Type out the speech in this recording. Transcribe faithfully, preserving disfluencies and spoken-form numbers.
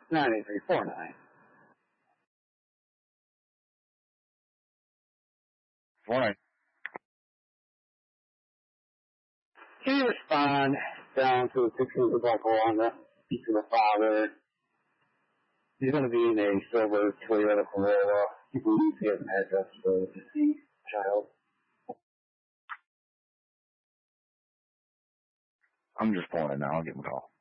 nine eight three four nine. Morning. Can you respond down to a picture of the buckle on the piece of the father? He's going to be in a silver Toyota Corolla. He believes he has an address for the deceased child. I'm just pulling it now. I'll give him a call.